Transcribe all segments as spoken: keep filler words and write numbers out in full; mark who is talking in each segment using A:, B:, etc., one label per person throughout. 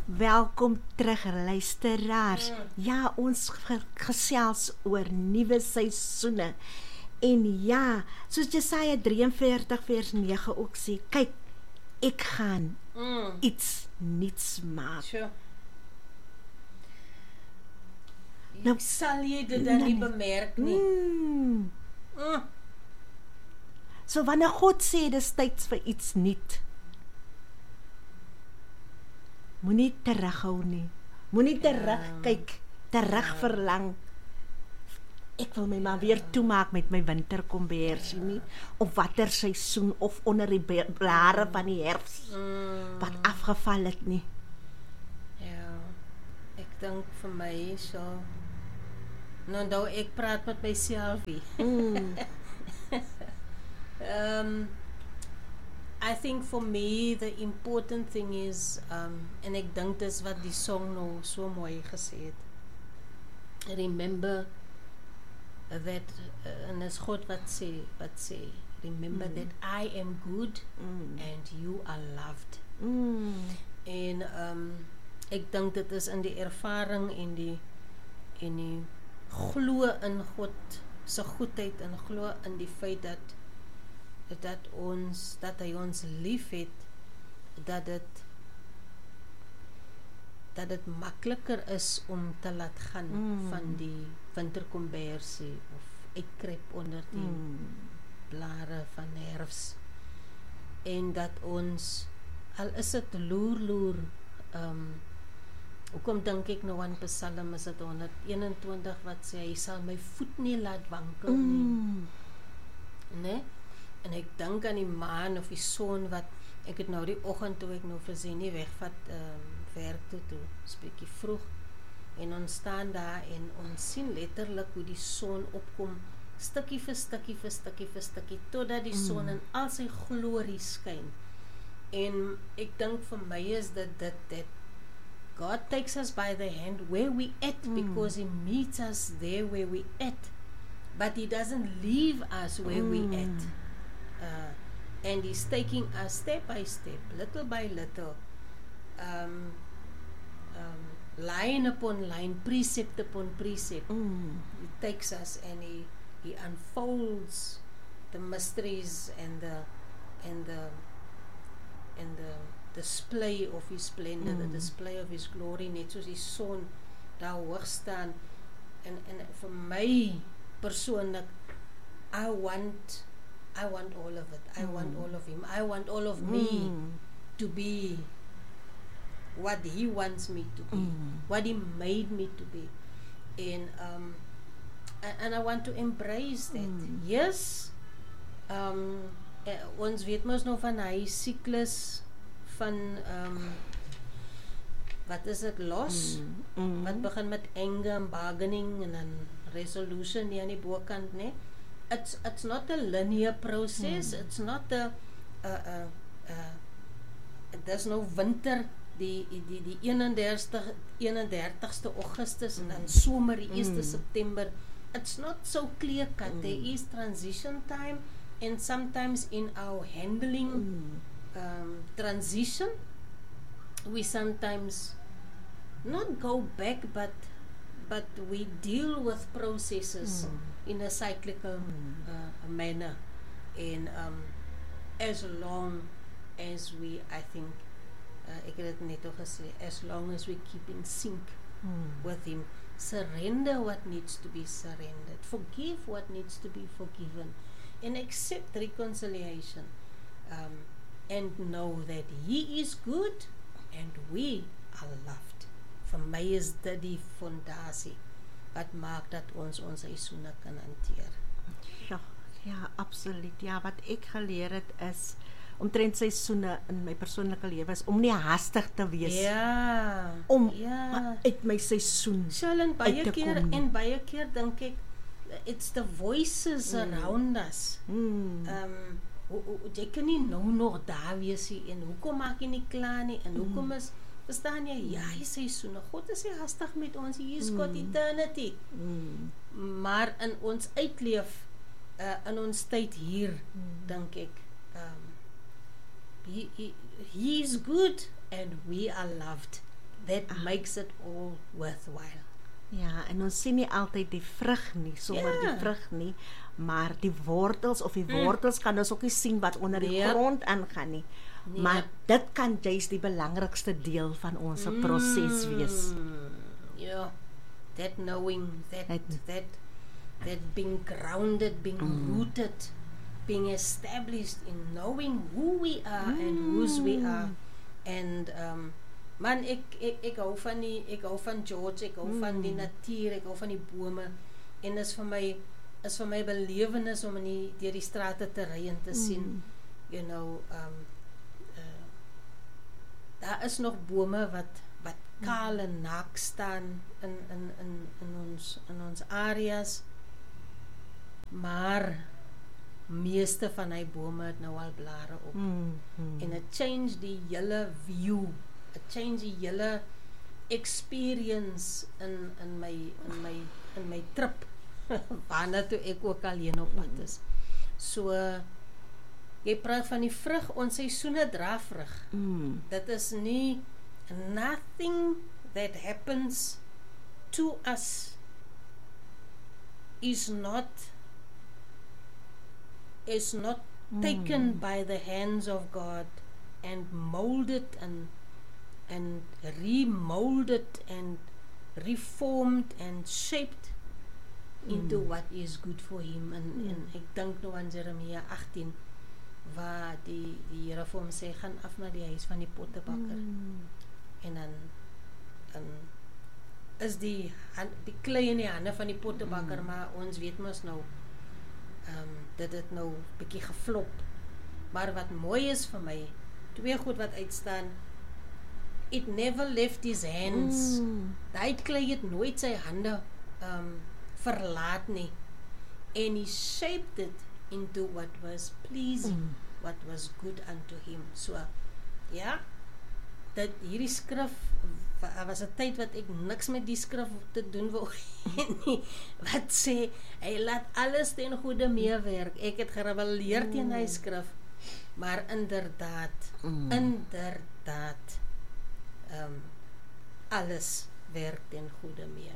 A: welkom terug luisteraars. Mm. Ja, ons ge- gesels oor nuwe seisoene. En ja, soos Jesaja drieënveertig vers nege ook sê, kyk, ek gaan mm. iets nuuts maak.
B: Sure. Nou, sal jy dit dan nie bemerk nie?
A: Mm.
B: Mm.
A: So wanneer God sê dis tyd vir iets nuut, moenie terughou nie. Moenie terugkyk, terug ja. verlang. Ek wil my maar weer toemaak met my winterkombersie ja. nie, of watter seisoen, of onder die blare van die herfs, mm. wat afgeval het nie.
B: Ja, ek dink vir my so, nou nou ek praat met myself hier. Mm. um, I think for me the important thing is, um, en ek dink dis wat die song nou so mooi gesê het. Remember that, uh, en is God wat sê, wat sê, remember mm. that I am good mm. and you are loved. Mm. En um, ek dink dit is in die ervaring en die, en die glo in God se goedheid en glo in die feit dat dat ons, dat hy ons lief het, dat dit dat dit makliker is om te laat gaan mm. van die winterkombersie of uitkruip onder die mm. blare van herfs. En dat ons, al is dit loer loer, um, hoekom dink ek nou aan Psalm, is dit honderd eenentwintig wat sê, hy sal my voet nie laat wankel nie. Mm. Nee? En ek dink aan die maan of die son wat, ek het nou die oggend toe ek nou vir sy nie wegvat, um, werk toe toe, spreekie vroeg, en ons staan daar en ons sien letterlik hoe die son opkom, stukkie vir stukkie vir stukkie vir stukkie, totdat die son mm. in al sy glorie skyn. En ek dink vir my is dit dit, dat God takes us by the hand where we at, mm. because he meets us there where we at, but he doesn't leave us where mm. we at. Uh, and he's taking us step by step, little by little, um, um, line upon line, precept upon precept. Mm. He takes us and he he unfolds the mysteries and the and the and the display of his splendor, mm. the display of his glory, net soos die son daar hoog staan. En en vir my persoonlik, I want I want all of it. I mm. want all of him. I want all of mm. me to be what he wants me to be, mm. what he made me to be. And um, and, and I want to embrace that. Mm. Yes, um, uh, ons weet mos nou van hy siklus van um, wat is dit, los? Mm. Mm. Wat begin met anger and bargaining en dan resolution nie aan die bokant, nee. It's it's not a linear process. Mm. It's not a uh uh uh there's no winter die die die eenendertigste Augustus mm. en dan somer die eerste mm. September. It's not so clear cut. Mm. There is transition time, and sometimes in our handling mm. um transition we sometimes not go back, but but we deal with processes mm. in a cyclical mm. uh, manner. And um, as long as we, I think, uh, ek het dit net al gesê, as long as we keep in sync mm. with him, surrender what needs to be surrendered, forgive what needs to be forgiven, and accept reconciliation, um, and know that he is good and we are loved. Vir my is dit die fondasie wat maak dat ons ons seisoene kan hanteer.
A: Ja, ja, absoluut. Ja, wat ek geleer het is omtrent seisoene in my persoonlike lewe is om nie haastig te wees.
B: Ja.
A: Om
B: ja.
A: uit my seisoen
B: Sjalen, baie keer kom. En baie keer dink ek it's the voices mm. around us. Mm. Um hoe, hoe, jy kan nie nou nog daar wees nie, en hoekom maak jy nie klaar nie, en hoekom mm. is verstaan jy, ja, die seisoene, God is nie hastig met ons, hier is God mm. eternity. Mm. Maar in ons uitleef, uh, in ons tyd hier, mm. dink ek, um, he, he, he is good and we are loved. that makes it all worthwhile.
A: Ja, en ons sien nie altyd die vrug nie, sommer
B: Ja.
A: die vrug nie, maar die wortels of die wortels kan ons ook nie sien wat onder die
B: Nee.
A: grond aangaan nie.
B: Nee.
A: Maar dit kan juist die belangrikste deel van ons proses wees.
B: Mm, yeah, that knowing, that
A: That-
B: that that being grounded, being rooted, being established in knowing who we are and whose we are, and um, man, ek ek ek hou van die ek hou van George, ek hou van die natuur, ek hou van die bome, en is vir my is vir my belewenis om in die deur die strate te ry en te sien, you know, um uh, daar is nog bome wat wat kaal en naak staan in in in in ons in ons areas, maar meeste van hy bome het nou al blare op.
A: Mm, mm.
B: En it change die hele view, it change die hele experience in in my in my in my trip waarna toe ek ook al heen op pad is. So jy praat van die vrug, ons seisoene dra vrug.
A: Mm.
B: Dit is nie nothing that happens to us is not is not taken by the hands of God and molded and and remolded and reformed and shaped into what is good for him. En,
A: Mm.
B: en ek dink nou aan Jeremia achttien waar die die Here vir hom sê gaan af na die huis van die pottebakker.
A: Mm.
B: En dan dan is die hand, die klei in die hande van die pottebakker, maar ons weet mos nou ehm um, dit het nou bietjie geflop. Maar wat mooi is vir my, twee goed wat uitstaan, it never left his hands.
A: Mm.
B: Daai klei het nooit sy hande ehm um, verlaat nie. And he shaped it into what was pleasing,
A: Mm.
B: what was good unto him. So ja, dat hierdie skrif wa- was 'n tyd wat ek niks met die skrif te doen wou hê nie. Wat sê hy laat alles ten goeie meewerk. Ek het gerebelleer teen
A: Mm.
B: hy skrif, maar inderdaad,
A: Mm.
B: inderdaad ehm um, alles werk ten goeie mee.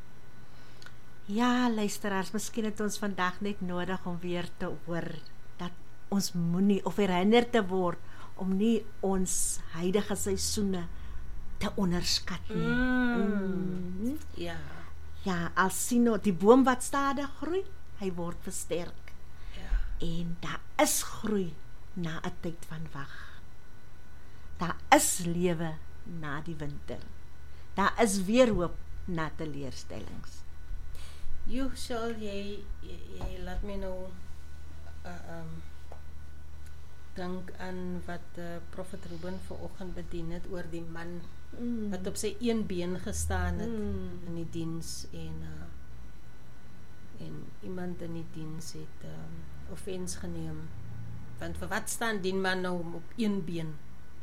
A: Ja, luisteraars, miskien het ons vandag net nodig om weer te hoor dat ons moenie of herinner te word om nie ons huidige seisoene te onderskat nie. Mm.
B: Ja.
A: Ja, as sien ons die boom wat stadig groei, hy word versterk.
B: Ja.
A: En daar is groei na 'n tyd van wag. Daar is lewe na die winter. Daar is weer hoop na teleurstellings.
B: Jy sal jy, jy jy laat my nou uh, um dink aan wat uh, Prophet Ruben vanoggend bedien het oor die man
A: Mm.
B: wat op sy een been gestaan het
A: Mm.
B: in die diens en uh, en iemand in die diens het um, offens geneem. Want vir wat staan die man nou op een been?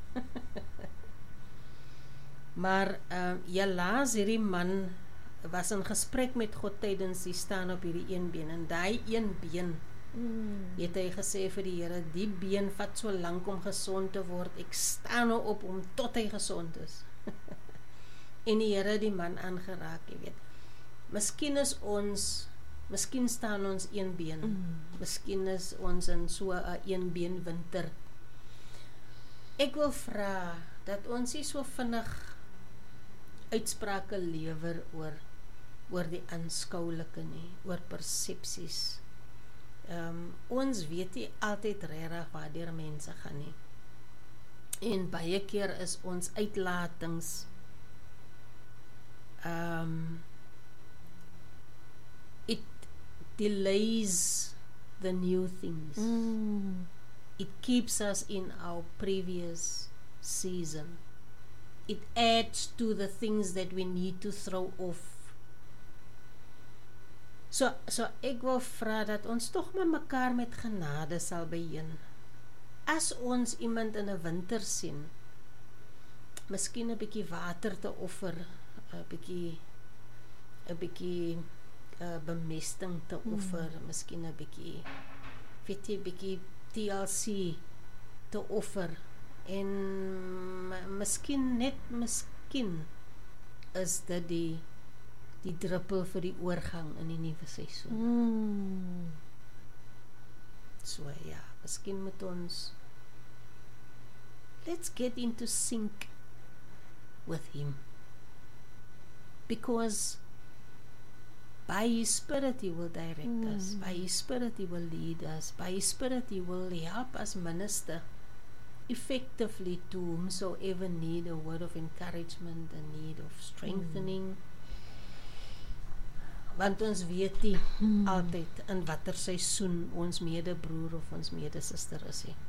B: Maar uh, helaas hierdie man was in gesprek met God tydens die staan op hierdie een been, en daai een been
A: Mm.
B: het hy gesê vir die Here, die been vat so lank om gesond te word, ek staan nou op om tot hy gesond is. En die Here die man aangeraak, jy weet. Miskien is ons, miskien staan ons een been,
A: Mm.
B: miskien is ons in so 'n een been winter. Ek wil vra dat ons nie so vinnig uitsprake lewer oor oor die aanskoulike nie, oor persepsies. Ehm um, ons weet nie altyd regtig waardeur mense gaan nie. En baie keer is ons uitlatings ehm um, it delays the new things.
A: Mm.
B: It keeps us in our previous season. It adds to the things that we need to throw off. So, so ek wil vra dat ons tog maar mekaar met genade sal beheer. As ons iemand in 'n winter sien, miskien 'n bietjie water te offer, 'n bietjie 'n bietjie uh, bemesting te offer, mm. miskien 'n bietjie weet jy, 'n bietjie T L C te offer, en miskien net mis, miskien is dit die die druppel vir die oorgang in die nuwe seisoen.
A: Mm.
B: So ja, miskien moet ons let's get into sync with him. Because by his spirit he will direct mm. us. By his spirit he will lead us. By his spirit he will help us minister effectively to whomsoever need a word of encouragement, a need of strengthening. Mm. Want ons weet nie mm. altyd in watter seisoen ons medebroer of ons medesuster is nie.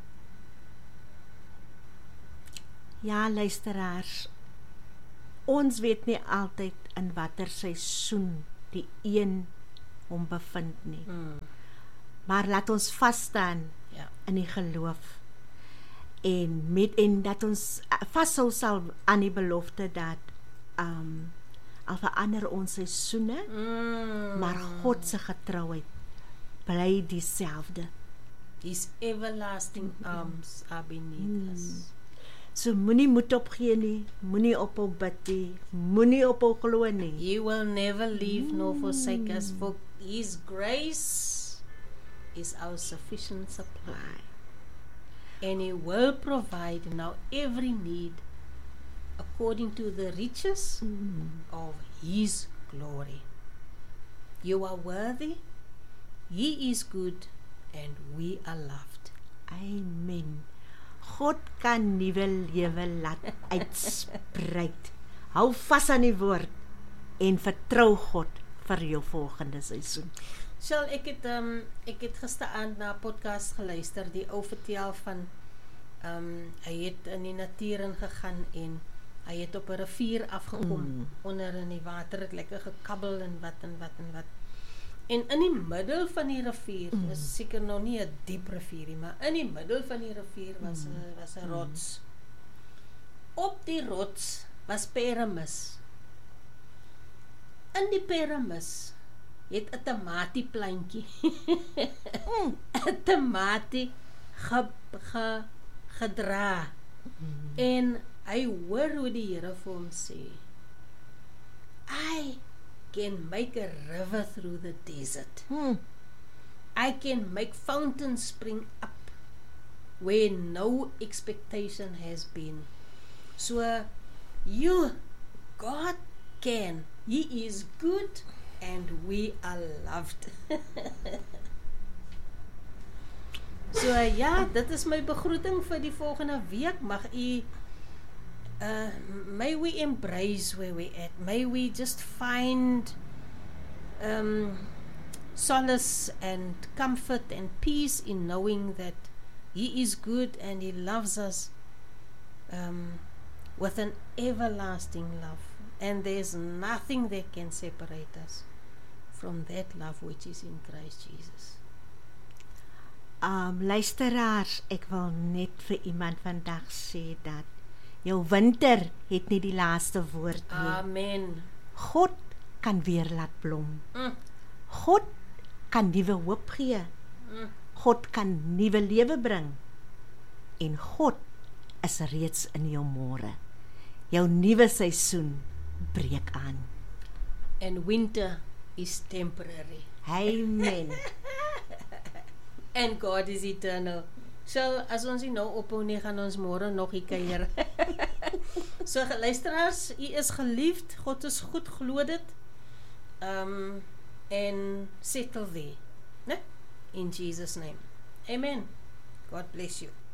A: Ja, luisteraars, ons weet nie altyd in watter seisoen die een hom bevind nie.
B: Mm.
A: Maar laat ons vasstaan
B: Ja.
A: in die geloof. En met en dat ons vashou sal aan die belofte dat um, al verander ons seisoene,
B: Mm.
A: maar God se getrouheid bly dieselfde.
B: His everlasting arms are beneath
A: Mm.
B: us.
A: So moenie moed opgee nie, moenie ophou bid nie, moenie ophou glo nie.
B: He will never leave nor forsake us, for his grace is our sufficient supply. And he will provide now every need according to the riches
A: Mm.
B: of his glory. You are worthy, he is good, and we are loved.
A: Amen. God kan nuwe lewe laat uitspruit. Hou vas aan die woord en vertrou God vir jou volgende seisoen.
B: Sal ek het um, ek het gisteraand na 'n podcast geluister, die ou vertel van um, hy het in die natuur ingegaan en hy het op 'n rivier afgekom
A: Mm.
B: onder in die water het lekker gekabbel en wat en wat en wat. En in die middel van die rivier, mm. is seker nog nie 'n diep rivier nie, maar in die middel van die rivier was 'n mm. was 'n rots. Op die rots was peramis. In die peramis het 'n tamatieplantjie 'n tamatie ge, ge, gedra. Mm. En hy hoor hoe die Here vir hom sê, I can make a river through the desert.
A: Hmm.
B: I can make fountains spring up where no expectation has been. So, you, God can. He is good and we are loved. So, ja, dit is my begroeting vir die volgende week. Mag u Uh, may we embrace where we're at. May we just find um, solace and comfort and peace in knowing that he is good and he loves us um, with an everlasting love. And there's nothing that can separate us from that love which is in Christ Jesus.
A: Um, luisteraars, ek wil net vir iemand vandag sê dat jou winter het nie die laaste woord nie.
B: Amen.
A: God kan weer laat blom.
B: Mm.
A: God kan nuwe hoop gee.
B: Mm.
A: God kan nuwe lewe bring. En God is reeds in jou môre. Jou nuwe seisoen breek aan.
B: And winter is temporary.
A: Amen.
B: And God is eternal. So, as ons nie nou ophou nie, gaan ons môre nog hier kuier. So, luisteraars, u is geliefd, God is goed, glo dit. Um, and settle there. Ne? In Jesus' name. Amen. God bless you.